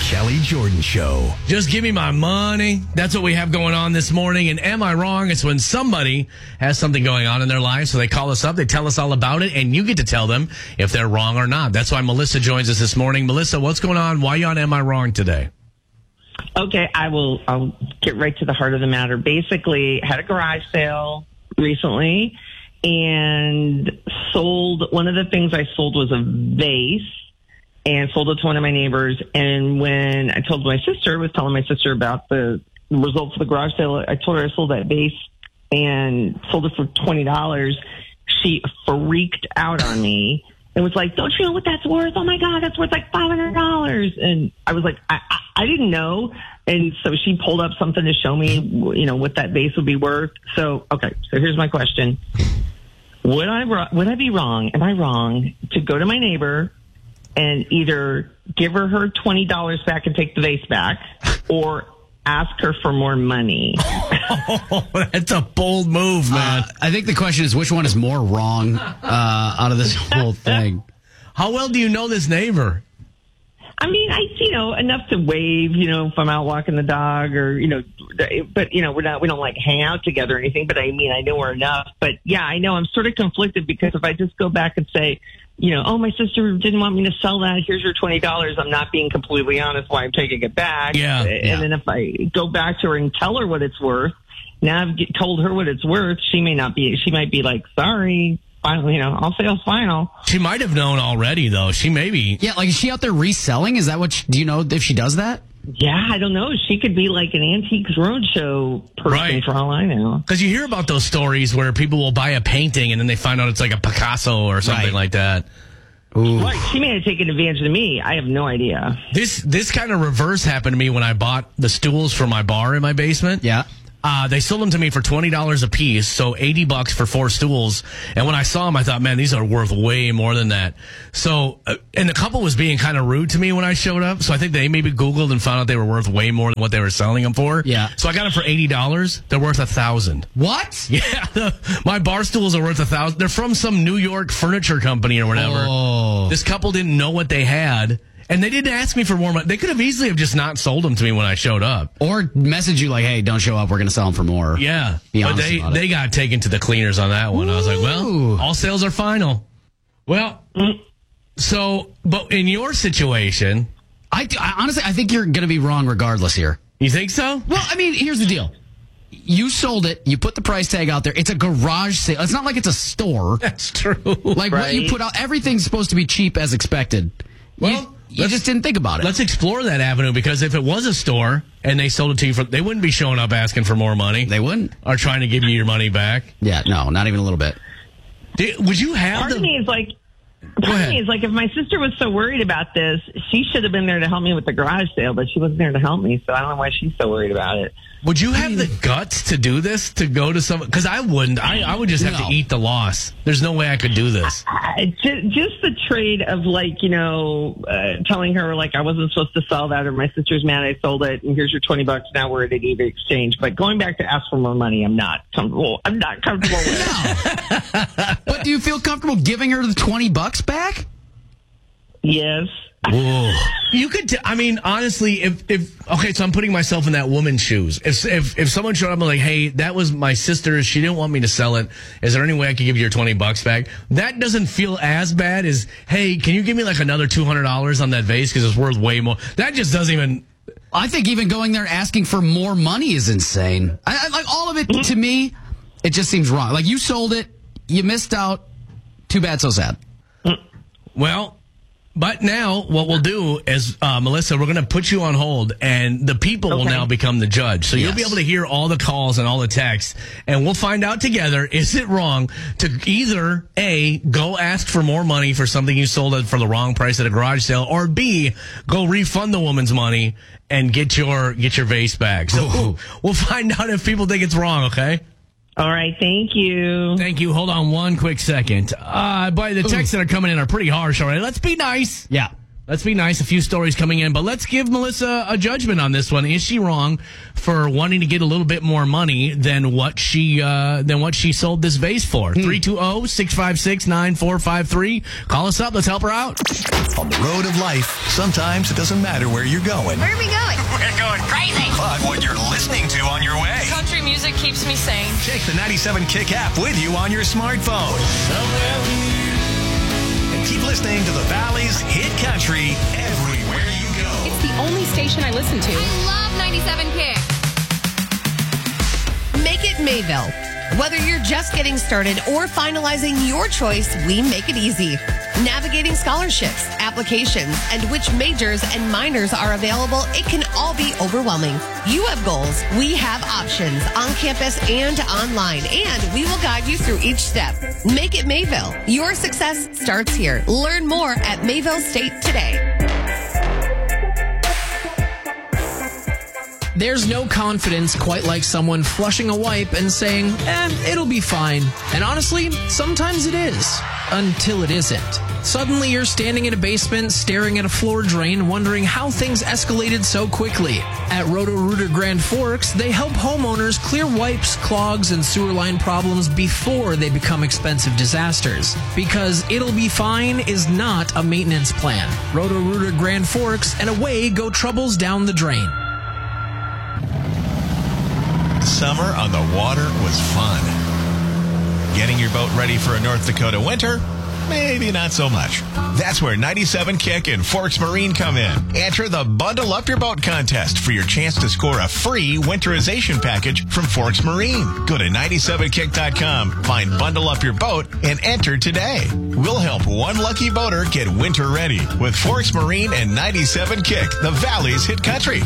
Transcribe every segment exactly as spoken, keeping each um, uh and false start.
Kelly Jordan Show. Just give me my money. That's what we have going on this morning. And am I wrong? It's when somebody has something going on in their life. So they call us up. They tell us all about it. And you get to tell them if they're wrong or not. That's why Melissa joins us this morning. Melissa, what's going on? Why are you on Am I Wrong today? Okay, I will I'll get right to the heart of the matter. Basically, had a garage sale recently and sold, one of the things I sold was a vase and sold it to one of my neighbors. And when I told my sister, was telling my sister about the results of the garage sale, I told her I sold that vase and sold it for twenty dollars. She freaked out on me. It was like, don't you know what that's worth? Oh, my God, that's worth like five hundred dollars. And I was like, I, I, I didn't know. And so she pulled up something to show me, you know, what that vase would be worth. So, okay, so here's my question. Would I, would I be wrong, am I wrong, to go to my neighbor and either give her her twenty dollars back and take the vase back, or ask her for more money? Oh, that's a bold move, man. Uh, I think the question is, which one is more wrong uh, out of this whole thing? How well do you know this neighbor? I mean, I, you know, enough to wave, you know, if I'm out walking the dog or, you know, but, you know, we're not, we don't like hang out together or anything, but I mean, I know her enough. But yeah, I know I'm sort of conflicted because if I just go back and say, you know, oh, my sister didn't want me to sell that, here's your twenty dollars, I'm not being completely honest why I'm taking it back. Yeah. And yeah. then if I go back to her and tell her what it's worth, now I've get, told her what it's worth, she may not be, she might be like, sorry, final, you know, I'll sales final. She might have known already, though. She may be. Yeah, like, is she out there reselling? Is that what, she, do you know if she does that? Yeah, I don't know. She could be like an Antiques Roadshow person, right, for all I know. Because you hear about those stories where people will buy a painting and then they find out it's like a Picasso or something right. like that. Ooh. Right. She may have taken advantage of me. I have no idea. This this kind of reverse happened to me when I bought the stools for my bar in my basement. Yeah. Uh, they sold them to me for twenty dollars a piece, so eighty bucks for four stools. And when I saw them, I thought, man, these are worth way more than that. So, uh, and the couple was being kind of rude to me when I showed up. So I think they maybe Googled and found out they were worth way more than what they were selling them for. Yeah. So I got them for eighty dollars. They're worth a thousand. What? Yeah. The, my bar stools are worth a thousand. They're from some New York furniture company or whatever. Oh. This couple didn't know what they had. And they didn't ask me for more money. They could have easily have just not sold them to me when I showed up. Or message you like, hey, don't show up. We're going to sell them for more. Yeah. Be but honest they, about they it. got taken to the cleaners on that one. I was like, well, Ooh. all sales are final. Well, so, but in your situation, I, I honestly, I think you're going to be wrong regardless here. you think so? Well, I mean, here's the deal. You sold it. You put the price tag out there. It's a garage sale. It's not like it's a store. That's true. Like Right. what you put out, everything's supposed to be cheap as expected. Well, you, you let's- just didn't think about it. Let's explore that avenue, because if it was a store and they sold it to you for, they wouldn't be showing up asking for more money. They wouldn't. Or trying to give you your money back. Yeah, no, not even a little bit. Did, would you have Part the... of me is like, Go part ahead. of me is like, if my sister was so worried about this, she should have been there to help me with the garage sale, but she wasn't there to help me, so I don't know why she's so worried about it. Would you have the guts to do this, to go to some? Because I wouldn't. I, I would just have No. to eat the loss. There's no way I could do this. Uh, just, just the trade of, like, you know, uh, telling her, like, I wasn't supposed to sell that, or my sister's mad I sold it, and here's your twenty bucks, now we're at an even exchange. But going back to ask for more money, I'm not comfortable. I'm not comfortable with. But do you feel comfortable giving her the twenty bucks back? Yes. Whoa. You could, t- I mean, honestly, if, if, okay, so I'm putting myself in that woman's shoes. If, if, if someone showed up and like, hey, that was my sister's, she didn't want me to sell it. Is there any way I could give you your twenty bucks back? That doesn't feel as bad as, hey, can you give me like another two hundred dollars on that vase? Cause it's worth way more. That just doesn't even, I think even going there asking for more money is insane. I, I, like all of it, to me, it just seems wrong. Like, you sold it, you missed out. Too bad, so sad. well, but now what we'll do is, uh, Melissa, we're going to put you on hold, and the people will Okay. now become the judge. So you'll Yes. be able to hear all the calls and all the texts, and we'll find out together, is it wrong to either A, go ask for more money for something you sold it for the wrong price at a garage sale, or B, go refund the woman's money and get your get your vase back. So we'll, we'll find out if people think it's wrong, okay? All right. Thank you. Thank you. Hold on one quick second. Uh, boy, the texts that are coming in are pretty harsh already. Let's be nice. Yeah. Let's be nice. A few stories coming in, but let's give Melissa a judgment on this one. Is she wrong for wanting to get a little bit more money than what she uh, than what she sold this vase for? three two zero, six five six, nine four five three. Call us up. Let's help her out. On the road of life, sometimes it doesn't matter where you're going. Where are we going? We're going crazy. But what you're listening to on your way. Country music keeps me sane. Take the ninety-seven Kick app with you on your smartphone. And keep listening to the Valley's Hit Country everywhere you go. It's the only station I listen to. I love ninety-seven Kick. Make it Mayville. Whether you're just getting started or finalizing your choice, we make it easy. Navigating scholarships, applications, and which majors and minors are available, it can all be overwhelming. You have goals, we have options on campus and online, and we will guide you through each step. Make it Mayville. Your success starts here. Learn more at Mayville State today. There's no confidence quite like someone flushing a wipe and saying, eh, it'll be fine. And honestly, sometimes it is. Until it isn't. Suddenly you're standing in a basement, staring at a floor drain, wondering how things escalated so quickly. At Roto-Rooter Grand Forks, they help homeowners clear wipes, clogs, and sewer line problems before they become expensive disasters. Because it'll be fine is not a maintenance plan. Roto-Rooter Grand Forks, and away go troubles down the drain. Summer on the water was fun. Getting your boat ready for a North Dakota winter? Maybe not so much. That's where ninety-seven Kick and Forks Marine come in. Enter the Bundle Up Your Boat contest for your chance to score a free winterization package from Forks Marine. Go to ninety-seven kick dot com, find Bundle Up Your Boat, and enter today. We'll help one lucky boater get winter ready with Forks Marine and ninety-seven Kick, the Valley's Hit Country.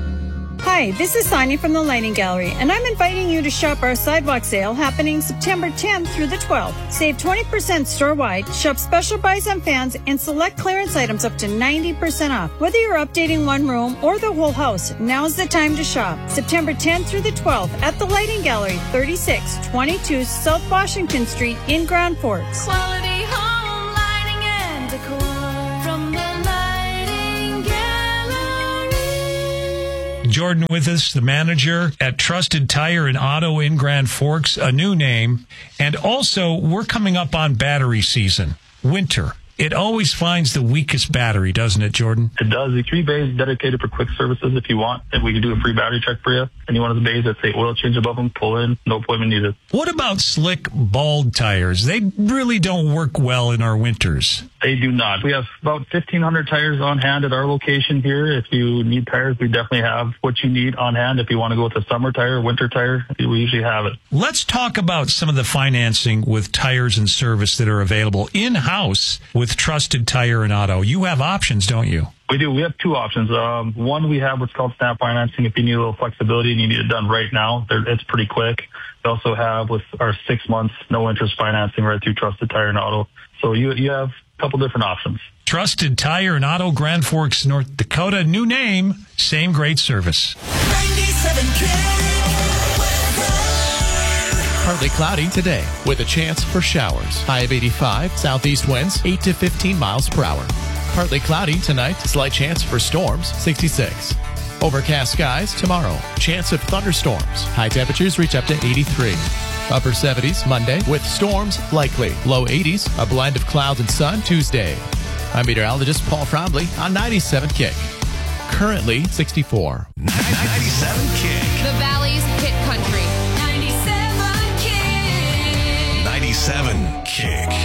Hi, this is Sonia from the Lighting Gallery, and I'm inviting you to shop our sidewalk sale happening September tenth through the twelfth. Save twenty percent store-wide, shop special buys on fans, and select clearance items up to ninety percent off. Whether you're updating one room or the whole house, now's the time to shop. September tenth through the twelfth at the Lighting Gallery, thirty-six twenty-two South Washington Street in Grand Forks. Quality home lighting and decor from the Lighting Gallery. Jordan with us, the manager at Trusted Tire and Auto in Grand Forks, a new name. And also, we're coming up on battery season, winter. It always finds the weakest battery, doesn't it, Jordan? It does. The three bays dedicated for quick services if you want. And we can do a free battery check for you. Any one of the bays that say oil change above them, pull in, no appointment needed. What about slick, bald tires? They really don't work well in our winters. They do not. We have about fifteen hundred tires on hand at our location here. If you need tires, we definitely have what you need on hand. If you want to go with a summer tire, winter tire, we usually have it. Let's talk about some of the financing with tires and service that are available in-house with Trusted Tire and Auto. You have options, don't you? We do. We have two options. Um, one, we have what's called snap financing. If you need a little flexibility and you need it done right now, it's pretty quick. We also have with our six months no interest financing right through Trusted Tire and Auto. So you you have a couple different options. Trusted Tire and Auto, Grand Forks, North Dakota. New name, same great service. ninety-seven Partly cloudy today with a chance for showers. High of eighty-five, southeast winds eight to fifteen miles per hour. Partly cloudy tonight, slight chance for storms, sixty-six. Overcast skies tomorrow, chance of thunderstorms. High temperatures reach up to eighty-three. Upper seventies Monday with storms likely. Low eighties, a blend of clouds and sun Tuesday. I'm meteorologist Paul Frombley on ninety-seven Kick. Currently sixty-four. ninety-seven Kick. The Valley's Hit Country. ninety-seven Kick.